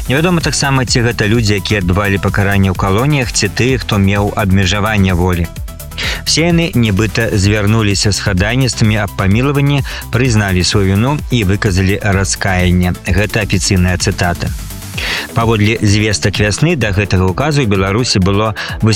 Невядома таксама, ці гэта людзі, якія адбывалі пакаранне ў калоніях, ці тыя, хто меў абмежаванне волі. Все яны нібыта звярнуліся з хадайніцтвамі аб памілаванні, прызналі сваю віну і выказалі раскаянне. Гэта афіцыйная цытата. Паводле звестак вясны да гэтага указу ў Беларусі было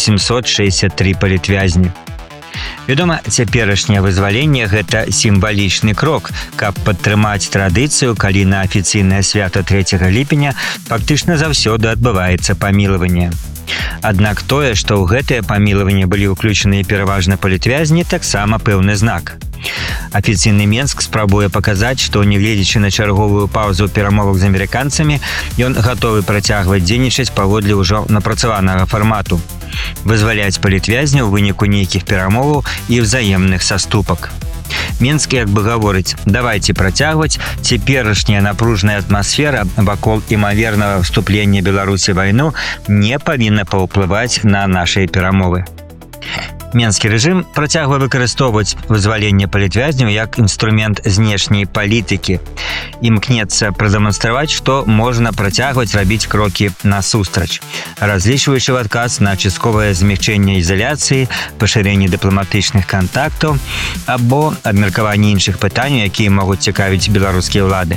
863 палітвязні. Вядома, цяперашняе вызваленне – гэта сімвалічны крок, каб падтрымаць традыцыю, калі на афіцыйнае свята 3 ліпеня фактычна заўсёды адбываецца памілаванне. Аднак тое, што ў гэтае памілаванне былі ўключаныя пераважна палітвязні, таксама пэўны знак. Афіцыйны Менск спрабуе паказаць, што, нягледзячы на чарговую паўзу ў перамовах з амерыканцамі, ён гатовы працягваць дзейнічаць паводле ўжо напрацаванага фармату. Вызваляць палітвязняў у выніку нейкіх перамоваў і ўзаемных саступак. Менск як бы гаворыць: давайце працягваць, цяперашняя напружная атмасфера вакол імавернага вступлення Беларусі ў вайну не павінна паўплываць на нашыя перамовы. Менскі рэжым працягвае выкарыстоўваць вызваленне палітвязняў як інструмент знешняй палітыкі. Імкнецца прадэманстраваць, што можна працягваць рабіць крокі насустрач, разлічваючы ў адказ на частковае змягчэнне ізаляцыі, пашырэнне дыпламатычных кантактаў або абмеркаванне іншых пытанняў, якія могуць цікавіць беларускія ўлады.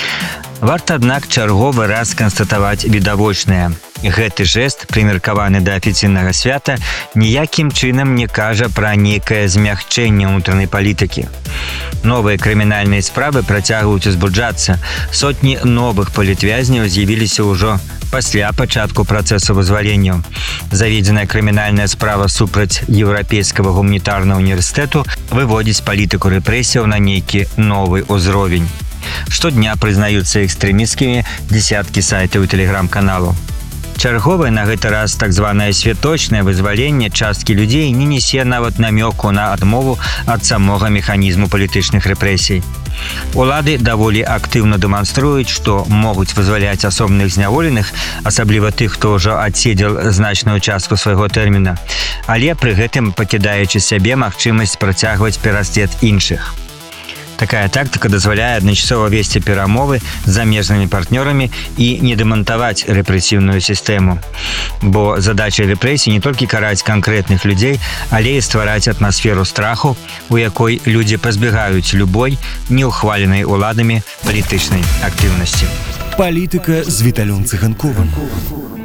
Варта, аднак, чарговы раз канстатаваць відавочнае. Гэты жэст, прымеркаваны да афіцыйнага свята, ніякім чынам не кажа пра нейкае змягчэнне ўнутранай палітыкі. Новыя крымінальныя справы працягваюць узбуджацца. Сотні новых палітвязняў з'явіліся ўжо пасля пачатку працэсу вызваленняў. Заведзеная крымінальная справа супраць Еўрапейскага гуманітарнага універсітэту выводзіць палітыку рэпрэсіяў на нейкі новы ўзровень. Штодня прызнаюцца экстрэмісцкімі дзесяткі сайтаў і тэлеграм-каналаў. Чарговае на гэты раз так званае святочнае вызваленне часткі людзей не несе нават намёку на адмову ад самога механізму палітычных рэпрэсій. Улады даволі актыўна дэманструюць, што могуць вызваляць асобных зняволеных, асабліва тых, хто ўжо адседзеў значную частку свайго тэрміна, але пры гэтым пакідаючы сябе магчымасць працягваць пераслед іншых. Такая тактыка дазваляе адначасова весці перамовы з замежнымі партнёрамі і не дэмантаваць рэпрэсіўную сістэму. Бо задача рэпрэсій не толькі караць канкрэтных людзей, але і ствараць атмасферу страху, у якой людзі пазбягаюць любой неўхваленай уладамі палітычнай актыўнасці. Палітыка з Віталём Цыганковым.